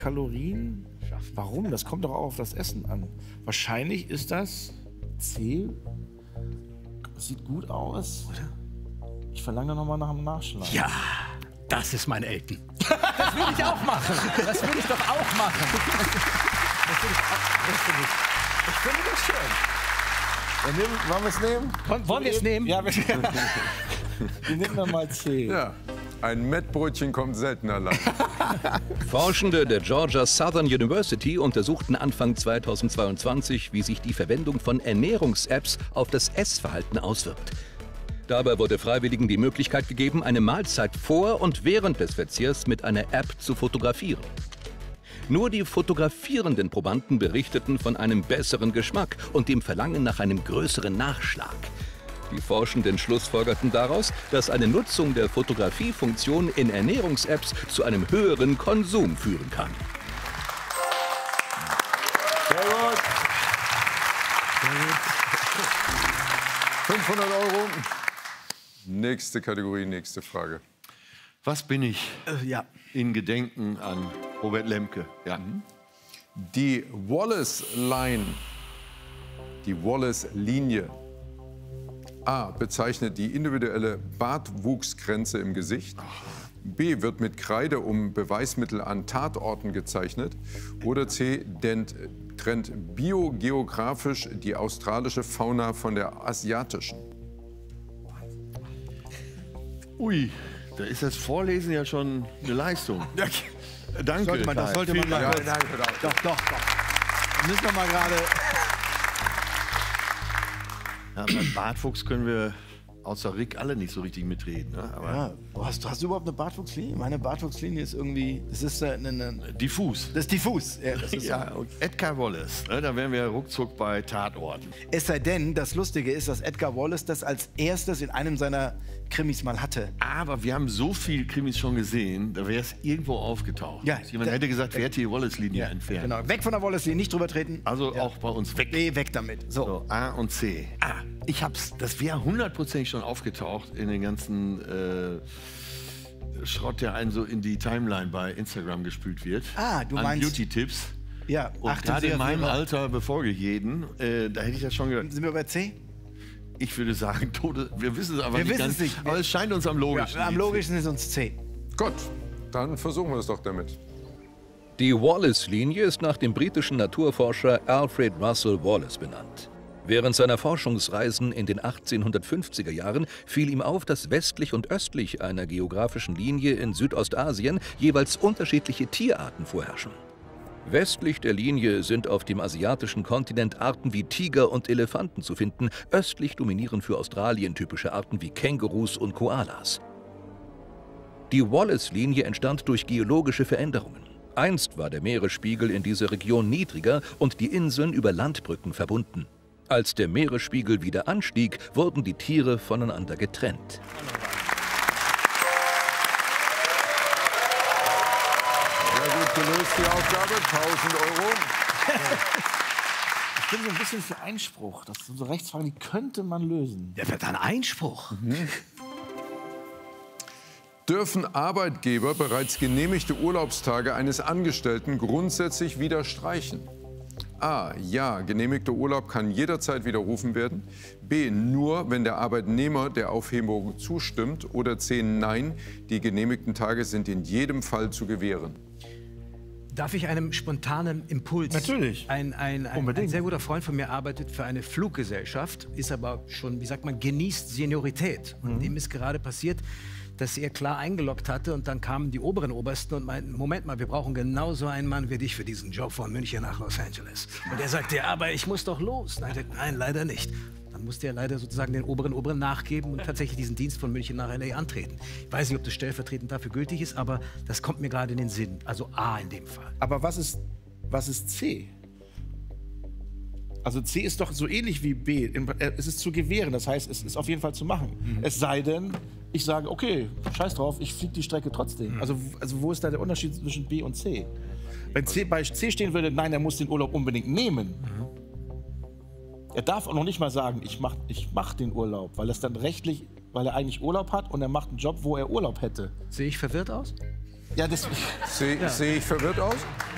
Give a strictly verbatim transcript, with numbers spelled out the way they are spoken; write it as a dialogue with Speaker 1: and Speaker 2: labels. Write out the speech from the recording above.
Speaker 1: Kalorien. Warum? Das kommt doch auch auf das Essen an. Wahrscheinlich ist das C. Sieht gut aus. Ich verlange noch mal nach einem Nachschlag.
Speaker 2: Ja, das ist mein Elton. Das will ich auch machen. Das will ich doch auch machen. Das will ich auch. Das will ich.
Speaker 1: Ich finde das schön. Dann nehmen, wollen wir es nehmen?
Speaker 2: Wollen, wollen wir es nehmen?
Speaker 1: Ja, wir, wir nehmen dann mal C.
Speaker 3: Ja, ein Mettbrötchen kommt selten allein.
Speaker 4: Forschende der Georgia Southern University untersuchten Anfang zweitausendzweiundzwanzig, wie sich die Verwendung von Ernährungs-Apps auf das Essverhalten auswirkt. Dabei wurde Freiwilligen die Möglichkeit gegeben, eine Mahlzeit vor und während des Verzehrs mit einer App zu fotografieren. Nur die fotografierenden Probanden berichteten von einem besseren Geschmack und dem Verlangen nach einem größeren Nachschlag. Die Forschenden schlussfolgerten daraus, dass eine Nutzung der Fotografiefunktion in Ernährungs-Apps zu einem höheren Konsum führen kann.
Speaker 3: Sehr gut. fünfhundert Euro. Nächste Kategorie, nächste Frage.
Speaker 5: Was bin ich
Speaker 2: Äh, ja.
Speaker 5: in Gedenken an Robert Lemke? Ja.
Speaker 3: Die Wallace-Line, die Wallace-Linie. A. Bezeichnet die individuelle Bartwuchsgrenze im Gesicht. B. Wird mit Kreide um Beweismittel an Tatorten gezeichnet. Oder C. Dent, trennt biogeografisch die australische Fauna von der asiatischen.
Speaker 5: Ui, da ist das Vorlesen ja schon eine Leistung. Danke.
Speaker 2: Sollte man, das sollte man
Speaker 5: Vielen
Speaker 2: mal
Speaker 5: Dank.
Speaker 2: kurz. Doch, doch, doch. Da müssen wir mal gerade.
Speaker 5: Ja, beim Bartfuchs können wir außer Rick alle nicht so richtig mitreden. Ne? Aber
Speaker 1: Ja, du hast, hast du überhaupt eine Bartwuchslinie? Meine Bartwuchslinie ist irgendwie, das ist äh, eine, eine,
Speaker 5: diffus.
Speaker 1: das ist diffus. Ja, das ist
Speaker 5: Ja, und Edgar Wallace, ne, da wären wir ruckzuck bei Tatorten.
Speaker 1: Es sei denn, das Lustige ist, dass Edgar Wallace das als erstes in einem seiner Krimis mal hatte.
Speaker 5: Aber wir haben so viel Krimis schon gesehen, da wäre es irgendwo aufgetaucht.
Speaker 1: Ja,
Speaker 5: Jemand
Speaker 1: da-
Speaker 5: hätte gesagt, wer hat die Wallace-Linie entfernt?
Speaker 1: Genau. Weg von der Wallace-Linie, nicht drüber treten.
Speaker 5: Also auch bei uns weg.
Speaker 1: Nee, weg damit. So.
Speaker 5: So, A und C. Ah, ich hab's. Das wäre hundertprozentig schon aufgetaucht in den ganzen äh, Schrott, der einen so in die Timeline bei Instagram gespült wird.
Speaker 1: Ah, du
Speaker 5: an
Speaker 1: meinst-
Speaker 5: Beauty-Tipps.
Speaker 1: Ja,
Speaker 5: Und
Speaker 1: achte
Speaker 5: gerade
Speaker 1: sehr
Speaker 5: in meinem
Speaker 1: viel-
Speaker 5: Alter, bevor jeden, äh, da hätte ich das schon gehört.
Speaker 1: Sind wir bei C?
Speaker 5: Ich würde sagen, Tode, wir wissen es aber
Speaker 1: Wir
Speaker 5: nicht
Speaker 1: wissen
Speaker 5: ganz.
Speaker 1: es nicht.
Speaker 5: Aber es scheint uns am logischsten.
Speaker 1: Ja, am logischsten ist uns C.
Speaker 3: Gut, dann versuchen wir es doch damit.
Speaker 4: Die Wallace-Linie ist nach dem britischen Naturforscher Alfred Russel Wallace benannt. Während seiner Forschungsreisen in den achtzehnhundertfünfziger Jahren fiel ihm auf, dass westlich und östlich einer geografischen Linie in Südostasien jeweils unterschiedliche Tierarten vorherrschen. Westlich der Linie sind auf dem asiatischen Kontinent Arten wie Tiger und Elefanten zu finden, östlich dominieren für Australien typische Arten wie Kängurus und Koalas. Die Wallace-Linie entstand durch geologische Veränderungen. Einst war der Meeresspiegel in dieser Region niedriger und die Inseln über Landbrücken verbunden. Als der Meeresspiegel wieder anstieg, wurden die Tiere voneinander getrennt.
Speaker 3: Sehr gut gelöst, die Aufgabe. tausend Euro.
Speaker 1: Ich bin so ein bisschen für Einspruch. Das sind so Rechtsfragen, die könnte man lösen.
Speaker 2: Der wird dann Einspruch.
Speaker 3: Dürfen Arbeitgeber bereits genehmigte Urlaubstage eines Angestellten grundsätzlich wieder streichen? A. Ja, genehmigter Urlaub kann jederzeit widerrufen werden. B. Nur, wenn der Arbeitnehmer der Aufhebung zustimmt. Oder C. Nein, die genehmigten Tage sind in jedem Fall zu gewähren.
Speaker 2: Darf ich einem spontanen Impuls?
Speaker 1: Natürlich.
Speaker 2: Ein, ein, ein, ein sehr guter Freund von mir arbeitet für eine Fluggesellschaft, ist aber schon, wie sagt man, genießt Seniorität. Und dem ist gerade passiert, dass er klar eingeloggt hatte und dann kamen die oberen Obersten und meinten, Moment mal, wir brauchen genauso einen Mann wie dich für diesen Job von München nach Los Angeles. Und er sagte, ja, aber ich muss doch los. Nein, er, nein, leider nicht. Dann musste er leider sozusagen den oberen Oberen nachgeben und tatsächlich diesen Dienst von München nach L A antreten. Ich weiß nicht, ob das stellvertretend dafür gültig ist, aber das kommt mir gerade in den Sinn. Also A in dem Fall.
Speaker 1: Aber was ist, was ist C? Also C ist doch so ähnlich wie B. Im- äh, Es ist zu gewähren, das heißt, es ist auf jeden Fall zu machen. Es sei denn, ich sage, okay, scheiß drauf, ich fliege die Strecke trotzdem. Also, also wo ist da der Unterschied zwischen B und C? Wenn C bei C stehen würde, nein, er muss den Urlaub unbedingt nehmen. Er darf auch noch nicht mal sagen, ich mach, ich mach den Urlaub, weil es dann rechtlich, weil er eigentlich Urlaub hat und er macht einen Job, wo er Urlaub hätte.
Speaker 2: Sehe ich verwirrt aus?
Speaker 1: Ja, das,
Speaker 3: Sehe sehe ich verwirrt aus?